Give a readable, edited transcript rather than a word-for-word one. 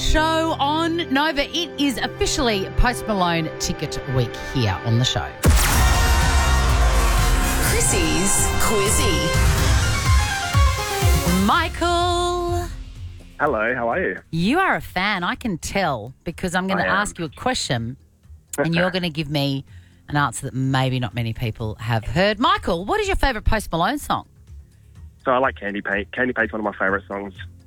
show on Nova. It is officially Post Malone Ticket Week here on the show. Chrissy's Quizzy. Michael. Hello, how are you? You are a fan, I can tell, because I'm going to ask you a question and you're going to give me an answer that maybe not many people have heard. Michael, what is your favourite Post Malone song? So I like Candy Paint. Candy Paint's one of my favourite songs.